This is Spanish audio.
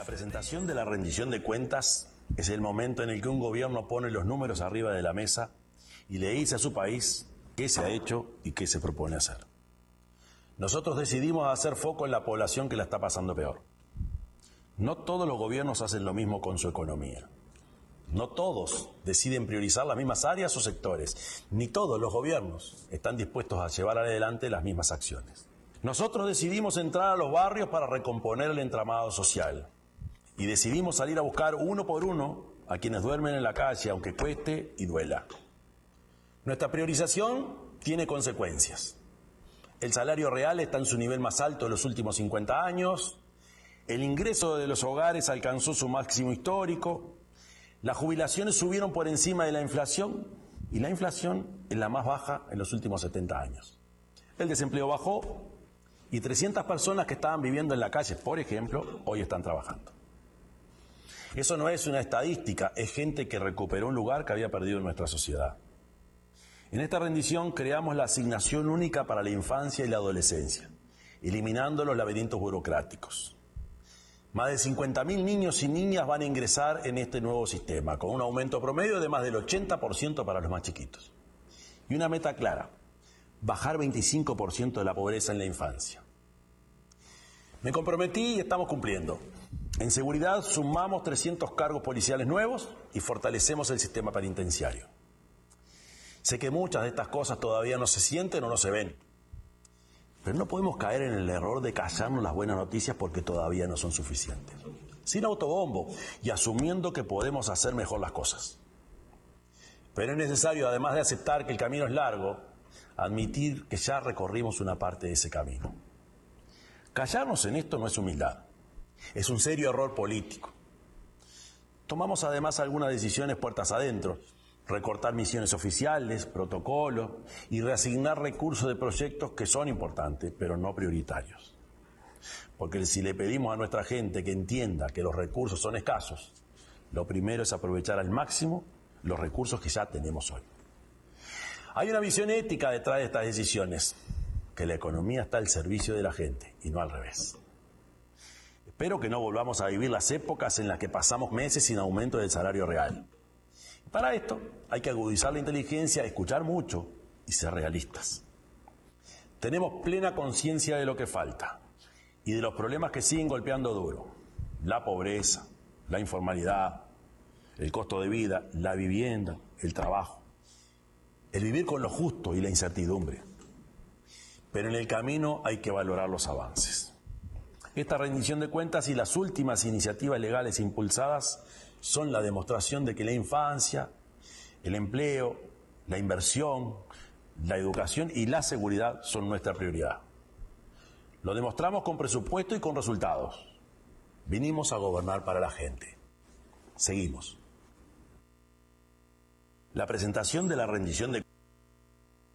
La presentación de la rendición de cuentas es el momento en el que un gobierno pone los números arriba de la mesa y le dice a su país qué se ha hecho y qué se propone hacer. Nosotros decidimos hacer foco en la población que la está pasando peor. No todos los gobiernos hacen lo mismo con su economía. No todos deciden priorizar las mismas áreas o sectores. Ni todos los gobiernos están dispuestos a llevar adelante las mismas acciones. Nosotros decidimos entrar a los barrios para recomponer el entramado social. Y decidimos salir a buscar uno por uno a quienes duermen en la calle, aunque cueste y duela. Nuestra priorización tiene consecuencias. El salario real está en su nivel más alto de los últimos 50 años. El ingreso de los hogares alcanzó su máximo histórico. Las jubilaciones subieron por encima de la inflación y la inflación es la más baja en los últimos 70 años. El desempleo bajó y 300 personas que estaban viviendo en la calle, por ejemplo, hoy están trabajando. Eso no es una estadística, es gente que recuperó un lugar que había perdido en nuestra sociedad. En esta rendición creamos la asignación única para la infancia y la adolescencia, eliminando los laberintos burocráticos. Más de 50.000 niños y niñas van a ingresar en este nuevo sistema, con un aumento promedio de más del 80% para los más chiquitos. Y una meta clara, bajar 25% de la pobreza en la infancia. Me comprometí y estamos cumpliendo. En seguridad sumamos 300 cargos policiales nuevos y fortalecemos el sistema penitenciario. Sé que muchas de estas cosas todavía no se sienten o no se ven. Pero no podemos caer en el error de callarnos las buenas noticias porque todavía no son suficientes. Sin autobombo y asumiendo que podemos hacer mejor las cosas. Pero es necesario, además de aceptar que el camino es largo, admitir que ya recorrimos una parte de ese camino. Callarnos en esto no es humildad, es un serio error político. Tomamos además algunas decisiones puertas adentro. Recortar misiones oficiales, protocolos y reasignar recursos de proyectos que son importantes, pero no prioritarios. Porque si le pedimos a nuestra gente que entienda que los recursos son escasos, lo primero es aprovechar al máximo los recursos que ya tenemos hoy. Hay una visión ética detrás de estas decisiones, que la economía está al servicio de la gente y no al revés. Espero que no volvamos a vivir las épocas en las que pasamos meses sin aumento del salario real. Para esto hay que agudizar la inteligencia, escuchar mucho y ser realistas. Tenemos plena conciencia de lo que falta y de los problemas que siguen golpeando duro. La pobreza, la informalidad, el costo de vida, la vivienda, el trabajo. El vivir con lo justo y la incertidumbre. Pero en el camino hay que valorar los avances. Esta rendición de cuentas y las últimas iniciativas legales impulsadas son la demostración de que la infancia, el empleo, la inversión, la educación y la seguridad son nuestra prioridad. Lo demostramos con presupuesto y con resultados. Vinimos a gobernar para la gente. Seguimos. La presentación de la rendición de